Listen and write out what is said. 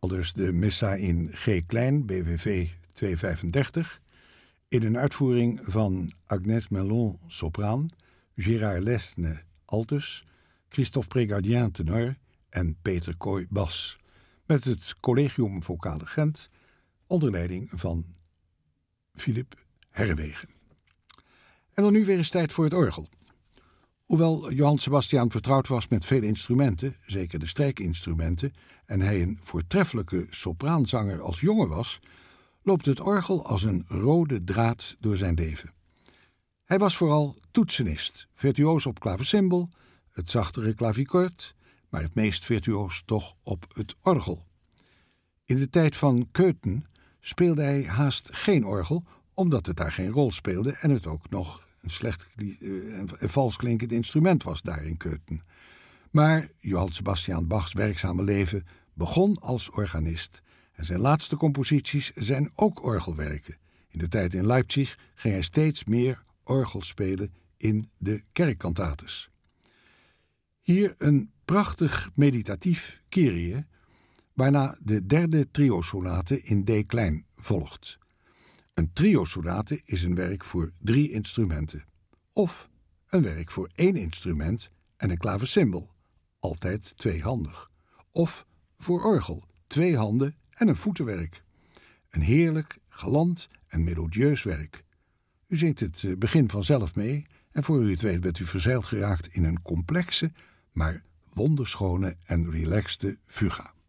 aldus de Missa in G klein, BWV 235, in een uitvoering van Agnès Mellon, sopraan, Gérard Lesne, altus, Christophe Prégardien, tenor en Peter Kooi, bas, met het Collegium Vocale Gent onder leiding van Philip Herrewegen. En dan nu weer eens tijd voor het orgel. Hoewel Johann Sebastian vertrouwd was met vele instrumenten, zeker de strijkinstrumenten, en hij een voortreffelijke sopraanzanger als jongen was, loopt het orgel als een rode draad door zijn leven. Hij was vooral toetsenist, virtuoos op klavecimbal, het zachtere klavikord, maar het meest virtuoos toch op het orgel. In de tijd van Köthen speelde hij haast geen orgel, omdat het daar geen rol speelde en het ook nog een slecht en vals klinkend instrument was daar in Köthen. Maar Johann Sebastian Bachs werkzame leven begon als organist en zijn laatste composities zijn ook orgelwerken. In de tijd in Leipzig ging hij steeds meer orgel spelen in de kerkkantates. Hier een prachtig meditatief Kyrie, waarna de derde triosonate in D klein volgt. Een triosonate is een werk voor 3 instrumenten, of een werk voor 1 instrument en een klavecimbal, altijd tweehandig, of voor orgel, 2 handen en een voetenwerk. Een heerlijk, galant en melodieus werk. U zingt het begin vanzelf mee en voor u het weet bent u verzeild geraakt in een complexe, maar wonderschone en relaxte fuga.